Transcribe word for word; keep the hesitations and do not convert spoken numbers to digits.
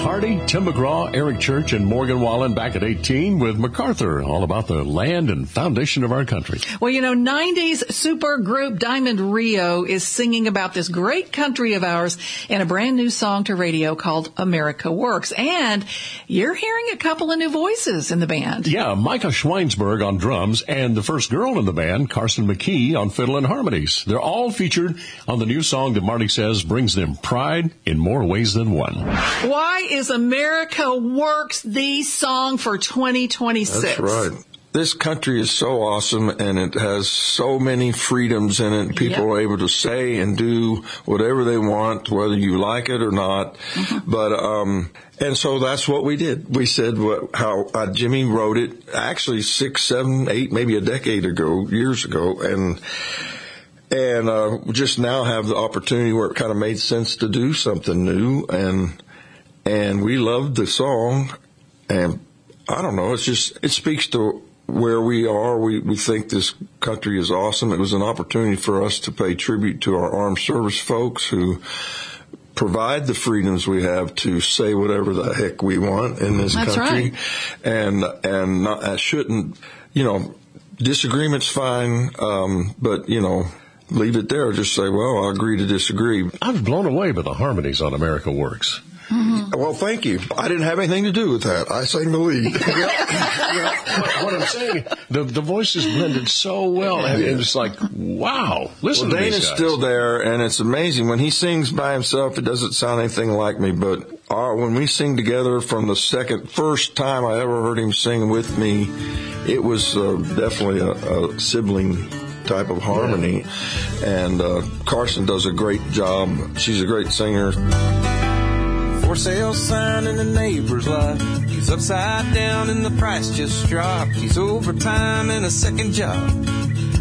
Hardy, Tim McGraw, Eric Church, and Morgan Wallen back at eighteen with MacArthur, all about the land and foundation of our country. Well, you know, nineties super group Diamond Rio is singing about this great country of ours in a brand new song to radio called America Works. And you're hearing a couple of new voices in the band. Yeah, Micah Schweinsberg on drums and the first girl in the band, Carson McKee, on fiddle and harmonies. They're all featured on the new song that Marty says brings them pride in more ways than one. Why is America Works the song for twenty twenty-six? That's right. This country is so awesome, and it has so many freedoms in it. People yep. are able to say and do whatever they want, whether you like it or not. Mm-hmm. But um, and so that's what we did. We said what, how uh, Jimmy wrote it actually six, seven, eight, maybe a decade ago, years ago, and and uh, just now have the opportunity where it kind of made sense to do something new, and and we loved the song, and I don't know, it's just it speaks to where we are. We, we think this country is awesome. It was an opportunity for us to pay tribute to our armed service folks who provide the freedoms we have to say whatever the heck we want in this That's country. Right. And, and not, I shouldn't, you know, disagreement's fine, um, but, you know, leave it there. Just say, well, I agree to disagree. I was blown away by the harmonies on America Works. Mm-hmm. Well, thank you. I didn't have anything to do with that. I sang the lead. yeah, yeah. What I'm saying, the the voices blended so well, and, and it's like, wow. Listen well, to Dana's these guys. Still there, and it's amazing. When he sings by himself, it doesn't sound anything like me, but our, when we sing together from the second, first time I ever heard him sing with me, it was uh, definitely a, a sibling type of harmony, yeah. and uh, Carson does a great job. She's a great singer. For sale sign in the neighbor's lot. He's upside down and the price just dropped. He's overtime in a second job.